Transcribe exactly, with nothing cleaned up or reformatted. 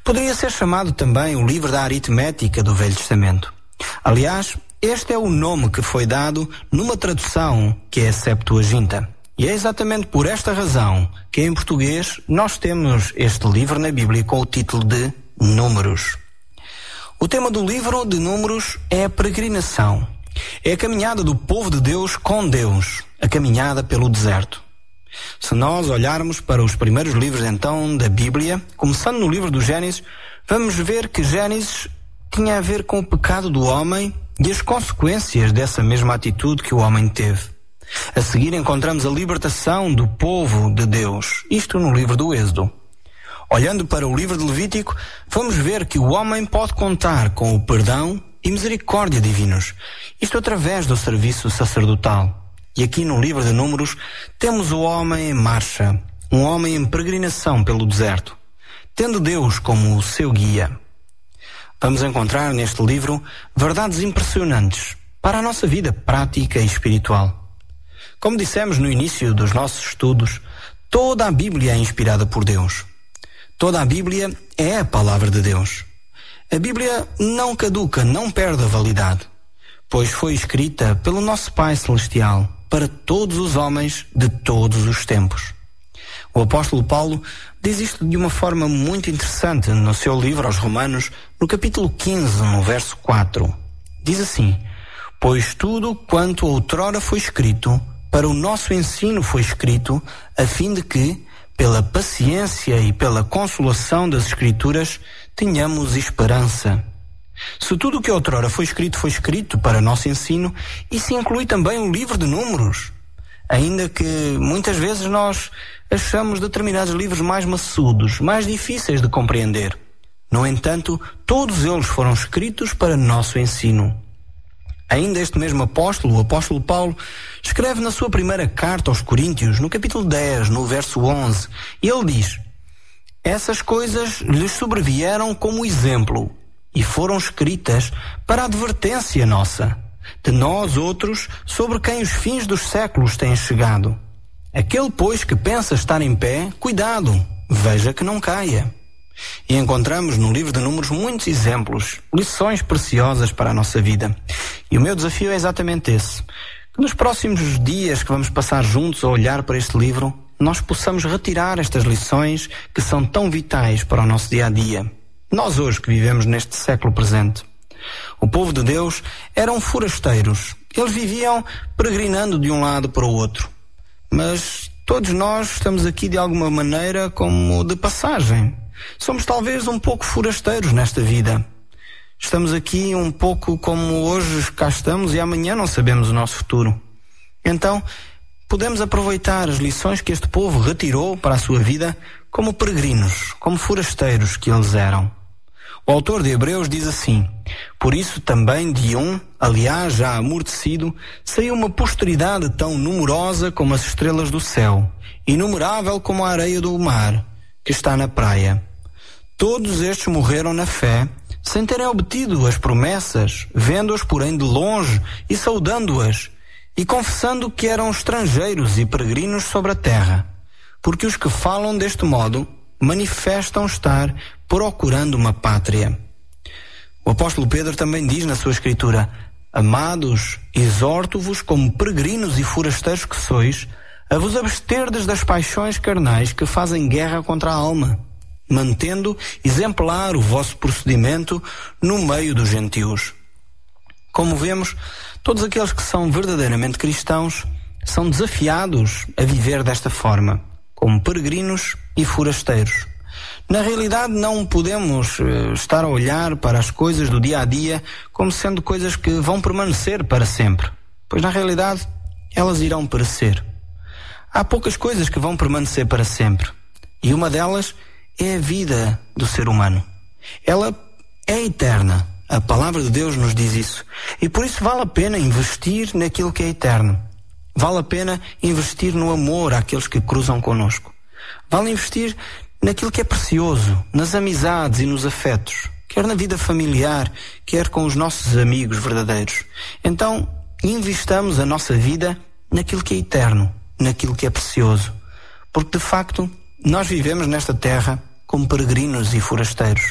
Poderia ser chamado também o livro da aritmética do Velho Testamento. Aliás, este é o nome que foi dado numa tradução que é a Septuaginta. E é exatamente por esta razão que em português nós temos este livro na Bíblia com o título de Números. O tema do livro de Números é a peregrinação. É a caminhada do povo de Deus com Deus, a caminhada pelo deserto. Se nós olharmos para os primeiros livros então da Bíblia, começando no livro do Gênesis, vamos ver que Gênesis tinha a ver com o pecado do homem e as consequências dessa mesma atitude que o homem teve. A seguir encontramos a libertação do povo de Deus, isto no livro do Êxodo. Olhando para o livro de Levítico, vamos ver que o homem pode contar com o perdão e misericórdia divinos, isto através do serviço sacerdotal. E aqui no livro de Números temos o homem em marcha, um homem em peregrinação pelo deserto, tendo Deus como o seu guia. Vamos encontrar neste livro verdades impressionantes para a nossa vida prática e espiritual. Como dissemos no início dos nossos estudos, toda a Bíblia é inspirada por Deus. Toda a Bíblia é a palavra de Deus. A Bíblia não caduca, não perde a validade, pois foi escrita pelo nosso Pai Celestial para todos os homens de todos os tempos. O apóstolo Paulo diz isto de uma forma muito interessante no seu livro aos Romanos, no capítulo quinze, no verso quatro. Diz assim: pois tudo quanto outrora foi escrito, para o nosso ensino foi escrito, a fim de que, pela paciência e pela consolação das Escrituras, tenhamos esperança. Se tudo o que outrora foi escrito foi escrito para nosso ensino, isso inclui também o livro de Números. Ainda que muitas vezes nós achamos determinados livros mais maçudos, mais difíceis de compreender. No entanto, todos eles foram escritos para nosso ensino. Ainda este mesmo apóstolo, o apóstolo Paulo, escreve na sua primeira carta aos Coríntios, no capítulo dez, no verso onze, e ele diz: essas coisas lhes sobrevieram como exemplo, e foram escritas para a advertência nossa, de nós outros, sobre quem os fins dos séculos têm chegado. Aquele, pois, que pensa estar em pé, cuidado, veja que não caia. E encontramos no livro de Números muitos exemplos, lições preciosas para a nossa vida. E o meu desafio é exatamente esse: que nos próximos dias que vamos passar juntos a olhar para este livro, nós possamos retirar estas lições que são tão vitais para o nosso dia a dia. Nós hoje que vivemos neste século presente. O povo de Deus eram forasteiros. Eles viviam peregrinando de um lado para o outro. Mas todos nós estamos aqui de alguma maneira como de passagem. Somos talvez um pouco forasteiros nesta vida. Estamos aqui um pouco como hoje cá estamos e amanhã não sabemos o nosso futuro. Então, podemos aproveitar as lições que este povo retirou para a sua vida como peregrinos, como forasteiros que eles eram. O autor de Hebreus diz assim: por isso também de um, aliás já amortecido, saiu uma posteridade tão numerosa como as estrelas do céu, inumerável como a areia do mar, que está na praia. Todos estes morreram na fé, sem terem obtido as promessas, vendo-as porém de longe e saudando-as, e confessando que eram estrangeiros e peregrinos sobre a terra, porque os que falam deste modo manifestam estar procurando uma pátria. O apóstolo Pedro também diz na sua escritura: amados, exorto-vos como peregrinos e forasteiros que sois, a vos absterdes das paixões carnais que fazem guerra contra a alma, mantendo exemplar o vosso procedimento no meio dos gentios. Como vemos, todos aqueles que são verdadeiramente cristãos são desafiados a viver desta forma, como peregrinos e forasteiros. Na realidade, não podemos uh, estar a olhar para as coisas do dia a dia como sendo coisas que vão permanecer para sempre, pois na realidade elas irão perecer. Há poucas coisas que vão permanecer para sempre, e uma delas é a vida do ser humano. Ela é eterna. A palavra de Deus nos diz isso. E por isso vale a pena investir naquilo que é eterno. Vale a pena investir no amor àqueles que cruzam connosco. Vale investir naquilo que é precioso, nas amizades e nos afetos, quer na vida familiar, quer com os nossos amigos verdadeiros. Então, investamos a nossa vida naquilo que é eterno, naquilo que é precioso. Porque, de facto, nós vivemos nesta terra como peregrinos e forasteiros.